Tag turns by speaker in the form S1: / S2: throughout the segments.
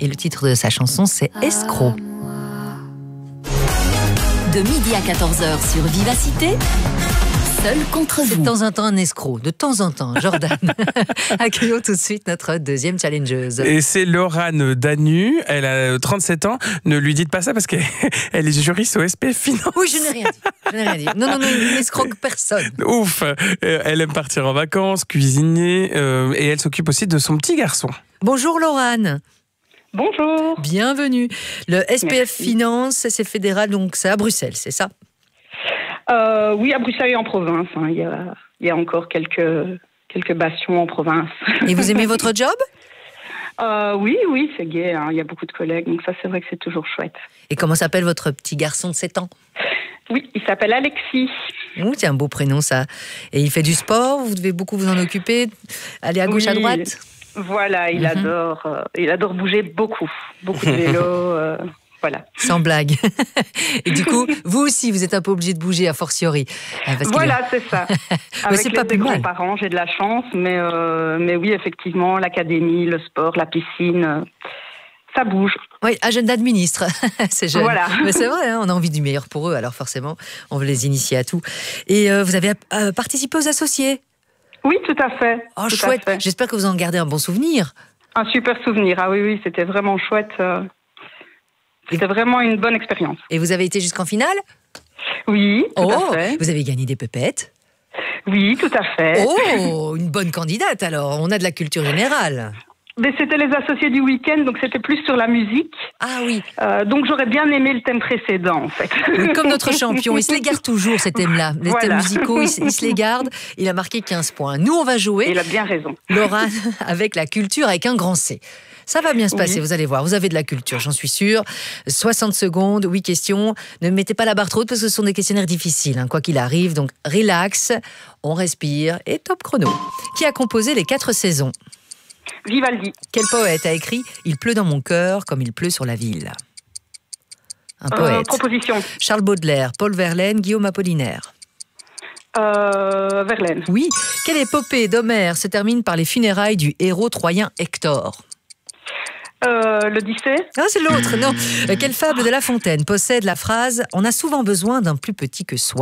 S1: Et le titre de sa chanson, c'est Escroc.
S2: De midi à 14h sur Vivacité, seul contre
S1: C'est
S2: vous.
S1: de temps en temps un escroc, de temps en temps, Jordan. Accueillons tout de suite notre deuxième challengeuse.
S3: Et c'est Laurane Danu, elle a 37 ans. Ne lui dites pas ça parce qu'elle est juriste au SPF Finance.
S1: Oui, je n'ai rien dit. Non, il n'escroque personne.
S3: Ouf, elle aime partir en vacances, cuisiner et elle s'occupe aussi de son petit garçon.
S1: Bonjour Laurane.
S4: Bonjour.
S1: Bienvenue. Le SPF
S4: Merci.
S1: Finance, c'est fédéral, donc c'est à Bruxelles, c'est ça?
S4: Oui, à Bruxelles et en province. Hein. Il y a encore quelques bastions en province.
S1: Et vous aimez votre job?
S4: Oui, c'est gai. Hein. Il y a beaucoup de collègues, donc ça, c'est vrai que c'est toujours chouette.
S1: Et comment s'appelle votre petit garçon de 7 ans?
S4: Oui, il s'appelle Alexis.
S1: C'est un beau prénom ça. Et il fait du sport, vous devez beaucoup vous en occuper, aller à gauche, à
S4: Oui.
S1: droite?
S4: Voilà, il adore bouger beaucoup de vélo. Voilà.
S1: Sans blague. Et du coup, vous aussi, vous êtes un peu obligé de bouger a fortiori. Parce
S4: Voilà, c'est ça. Avec
S1: c'est pas
S4: les
S1: plus mal.
S4: grands-parents, j'ai de la chance, mais oui, effectivement, l'académie, le sport, la piscine, ça bouge.
S1: Oui, agenda de ministre, c'est jeune.
S4: Voilà.
S1: Mais c'est vrai, hein, on a envie du meilleur pour eux, alors forcément, on veut les initier à tout. Et vous avez participé aux associés?
S4: Oui, tout à fait.
S1: Oh,
S4: Tout à
S1: chouette.
S4: fait.
S1: J'espère que vous en gardez un bon souvenir.
S4: Un super souvenir. Ah oui, c'était vraiment chouette. C'était vraiment une bonne expérience.
S1: Et vous avez été jusqu'en finale?
S4: Oui, tout à fait.
S1: Vous avez gagné des pépettes?
S4: Oui, tout à fait.
S1: Oh, une bonne candidate alors. On a de la culture générale.
S4: Mais c'était les associés du week-end, donc c'était plus sur la musique.
S1: Ah oui.
S4: Donc j'aurais bien aimé le thème précédent, en fait.
S1: Comme notre champion, il se les garde toujours, ces thèmes-là. Les thèmes musicaux, il se les garde. Il a marqué 15 points. Nous, on va jouer.
S4: Il a bien raison.
S1: Laurane, avec la culture, avec un grand C. Ça va bien se passer, vous allez voir. Vous avez de la culture, j'en suis sûre. 60 secondes, 8 questions. Ne mettez pas la barre trop haute parce que ce sont des questionnaires difficiles, hein, quoi qu'il arrive. Donc, relax, on respire et top chrono. Qui a composé les 4 saisons?
S4: Vivaldi.
S1: Quel poète a écrit « Il pleut dans mon cœur comme il pleut sur la ville » Un poète.
S4: Proposition.
S1: Charles Baudelaire, Paul Verlaine, Guillaume Apollinaire.
S4: Verlaine.
S1: Oui. Quelle épopée d'Homère se termine par les funérailles du héros troyen Hector?
S4: L'Odyssée.
S1: Ah, c'est l'autre, non. Quelle fable de La Fontaine possède la phrase « On a souvent besoin d'un plus petit que soi »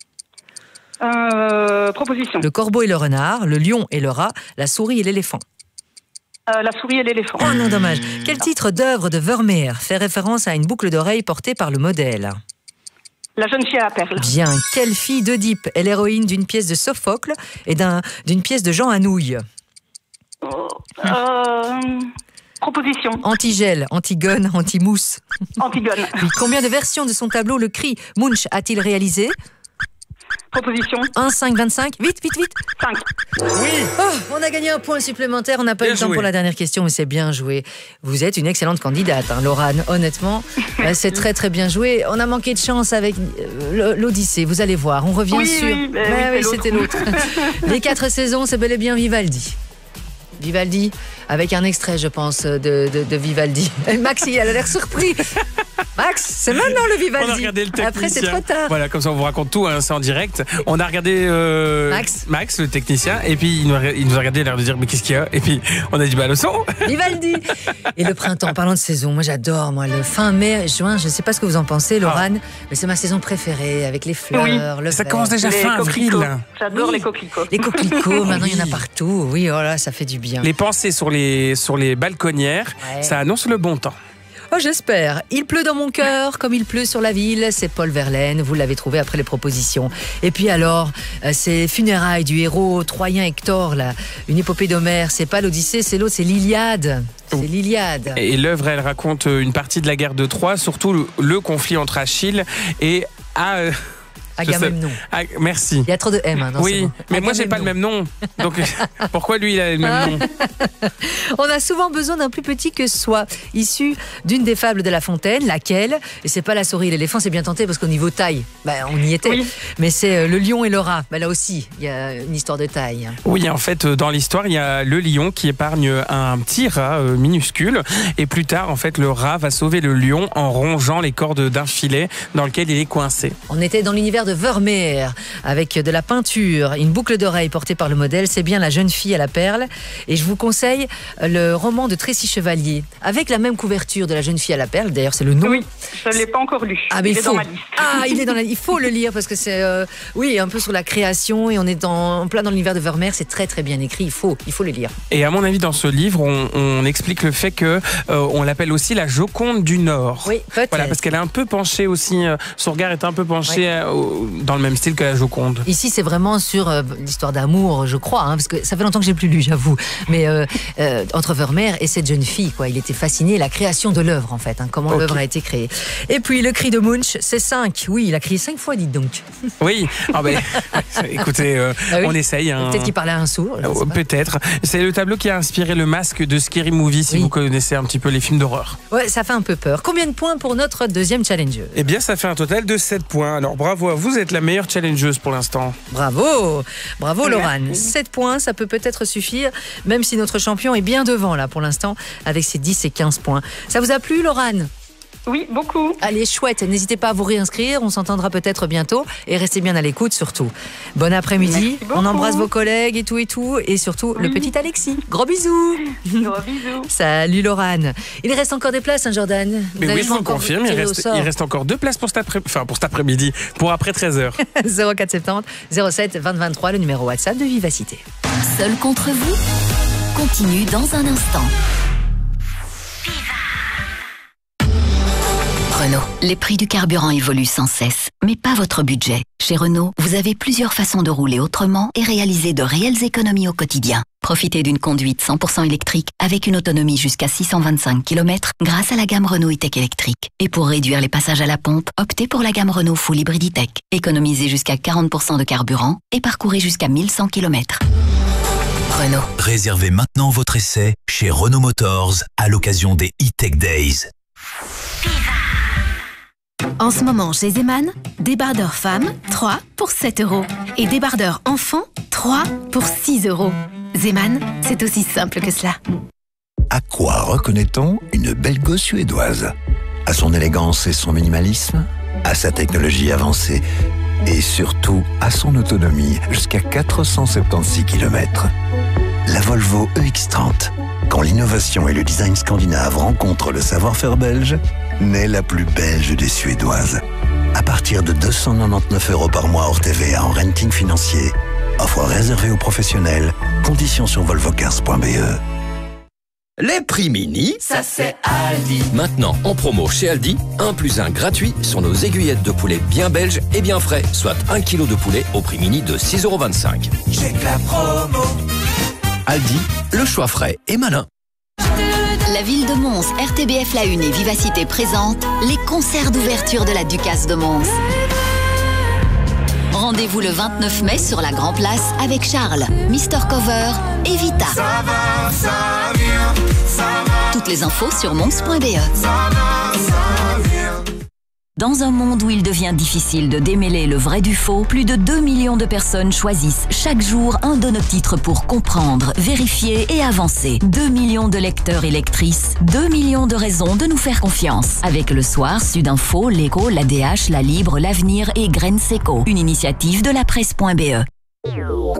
S4: Proposition.
S1: Le corbeau et le renard, le lion et le rat, la souris et l'éléphant.
S4: La souris et l'éléphant.
S1: Oh non, dommage. Quel titre d'œuvre de Vermeer fait référence à une boucle d'oreille portée par le modèle?
S4: La jeune fille à la perle.
S1: Bien. Quelle fille d'Oedipe est l'héroïne d'une pièce de Sophocle et d'une pièce de Jean Anouilh?
S4: Proposition.
S1: Antigel, Antigone, Antimousse.
S4: Antigone.
S1: Oui. Combien de versions de son tableau Le Cri Munch a-t-il réalisé?
S4: Proposition.
S1: 1, 5, 25. Vite.
S4: 5.
S3: Oui.
S1: Oh, on a gagné un point supplémentaire. On n'a pas eu
S3: Bien
S1: le temps
S3: joué.
S1: pour la dernière question, mais c'est bien joué. Vous êtes une excellente candidate, hein, Laurane. Honnêtement, c'est très très bien joué. On a manqué de chance avec l'Odyssée. Vous allez voir. On revient sur.
S4: Oui,
S1: c'était l'autre. Les 4 saisons, c'est bel et bien Vivaldi. Vivaldi, avec un extrait, je pense, de Vivaldi. Max, il a l'air surpris. Max, c'est maintenant le Vivaldi.
S3: On a regardé le technicien.
S1: Après, c'est trop tard.
S3: Voilà, comme ça on vous raconte tout, hein, c'est en direct. On a regardé Max, le technicien, et puis il nous a regardé, l'air de dire mais qu'est-ce qu'il y a? Et puis on a dit bah le son.
S1: Vivaldi. Et le printemps, parlant de saison, moi j'adore, le fin mai, juin, je ne sais pas ce que vous en pensez, Laurane, mais c'est ma saison préférée, avec les fleurs, le
S3: Ça
S1: vert.
S3: commence déjà fin avril.
S4: J'adore les coquelicots.
S1: Les coquelicots, maintenant il y en a
S3: Oui.
S1: partout. Oui, oh là, ça fait du bien.
S3: Les pensées sur les balconnières,
S1: Ouais.
S3: ça annonce le bon temps.
S1: Oh, j'espère. Il pleut dans mon cœur comme il pleut sur la ville. C'est Paul Verlaine. Vous l'avez trouvé après les propositions. Et puis alors, ces funérailles du héros troyen Hector, là, une épopée d'Homère. C'est pas l'Odyssée, c'est l'autre, c'est l'Iliade. C'est l'Iliade.
S3: Et l'œuvre, elle raconte une partie de la guerre de Troie, surtout le conflit entre Achille et
S1: Agamemnon.
S3: Merci.
S1: Il y a trop de M dans ce
S3: Oui,
S1: mot.
S3: mais moi j'ai pas le même nom. Donc pourquoi lui il a le même nom?
S1: On a souvent besoin d'un plus petit que soi, issu d'une des fables de La Fontaine, laquelle, et c'est pas la souris et l'éléphant, c'est bien tenté parce qu'au niveau taille, on y était,
S4: Oui.
S1: mais c'est le lion et le rat. Là aussi, il y a une histoire de taille.
S3: Oui, en fait, dans l'histoire, il y a le lion qui épargne un petit rat minuscule. Et plus tard, en fait, le rat va sauver le lion en rongeant les cordes d'un filet dans lequel il est coincé.
S1: On était dans l'univers de de Vermeer avec de la peinture, une boucle d'oreille portée par le modèle. C'est bien La jeune fille à la perle. Et je vous conseille le roman de Tracy Chevalier avec la même couverture de La jeune fille à la perle. D'ailleurs, c'est le nom.
S4: Oui, je ne l'ai pas encore lu.
S1: Ah, mais
S4: il est dans ma liste.
S1: Il faut le lire parce que c'est un peu sur la création et on est en plein dans l'univers de Vermeer. C'est très très bien écrit. Il faut le lire.
S3: Et à mon avis, dans ce livre, on explique le fait que on l'appelle aussi la Joconde du Nord.
S1: Oui, peut-être.
S3: Voilà, parce qu'elle est un peu penchée aussi. Son regard est un peu penché dans le même style que la Joconde.
S1: Ici, c'est vraiment sur l'histoire d'amour, je crois, parce que ça fait longtemps que j'ai plus lu, j'avoue. Mais entre Vermeer et cette jeune fille, quoi, il était fasciné. La création de l'œuvre, en fait, comment l'œuvre a été créée. Et puis le cri de Munch, c'est 5. Oui, il a crié 5 fois, dites donc.
S3: Oui. Écoutez, on essaye.
S1: Peut-être qu'il parlait à un sourd.
S3: Peut-être. C'est le tableau qui a inspiré le masque de Scary Movie, si vous connaissez un petit peu les films d'horreur.
S1: Ouais, ça fait un peu peur. Combien de points pour notre deuxième challenger?
S3: Eh bien, ça fait un total de 7 points. Alors, bravo à vous, êtes la meilleure challengeuse pour l'instant.
S1: Bravo, Laurane. 7 points, ça peut peut-être suffire, même si notre champion est bien devant, là, pour l'instant, avec ses 10 et 15 points. Ça vous a plu, Laurane?
S4: Oui, beaucoup.
S1: Allez, chouette, n'hésitez pas à vous réinscrire, on s'entendra peut-être bientôt et restez bien à l'écoute surtout. Bon après-midi, on embrasse vos collègues et tout et surtout le petit Alexis. Gros bisous.
S4: Gros bisous.
S1: Salut Laurane. Il reste encore des places, Jordan?
S3: Mais oui, je vous confirme, il reste encore 2 places pour cet après-midi, pour après 13h.
S1: 0470 07 20 23, le numéro WhatsApp de Vivacité.
S2: Seul contre vous continue dans un instant. Renault. Les prix du carburant évoluent sans cesse, mais pas votre budget. Chez Renault, vous avez plusieurs façons de rouler autrement et réaliser de réelles économies au quotidien. Profitez d'une conduite 100% électrique avec une autonomie jusqu'à 625 km grâce à la gamme Renault E-Tech électrique. Et pour réduire les passages à la pompe, optez pour la gamme Renault Full Hybrid E-Tech. Économisez jusqu'à 40% de carburant et parcourez jusqu'à 1100 km. Renault.
S5: Réservez maintenant votre essai chez Renault Motors à l'occasion des E-Tech Days.
S6: En ce moment, chez Zeman, débardeur femme, 3 pour 7 €. Et débardeur enfant, 3 pour 6 €. Zeman, c'est aussi simple que cela.
S7: À quoi reconnaît-on une belle gosse suédoise? À son élégance et son minimalisme? À sa technologie avancée? Et surtout, à son autonomie, jusqu'à 476 km. La Volvo EX30. Quand l'innovation et le design scandinave rencontrent le savoir-faire belge, naît la plus belge des Suédoises. À partir de 299 € par mois hors TVA en renting financier. Offre réservée aux professionnels. Conditions sur volvocars.be.
S8: Les prix mini,
S9: ça c'est Aldi.
S8: Maintenant en promo chez Aldi, 1 + 1 gratuit sur nos aiguillettes de poulet bien belges et bien frais, soit 1 kg de poulet au prix mini de 6,25 €.
S9: J'ai que la promo.
S8: Aldi, le choix frais et malin.
S2: La ville de Mons, RTBF La Une et Vivacité présentent les concerts d'ouverture de la Ducasse de Mons. Rendez-vous le 29 mai sur la Grand Place avec Charles, Mr Cover et Vita.
S9: Ça va, ça vient, ça va.
S2: Toutes les infos sur mons.be.
S9: Ça va, ça vient.
S2: Dans un monde où il devient difficile de démêler le vrai du faux, plus de 2 millions de personnes choisissent chaque jour un de nos titres pour comprendre, vérifier et avancer. 2 millions de lecteurs et lectrices, 2 millions de raisons de nous faire confiance. Avec Le Soir, Sudinfo, L'Écho, l'ADH, La Libre, L'Avenir et Graines Seco. Une initiative de la presse.be.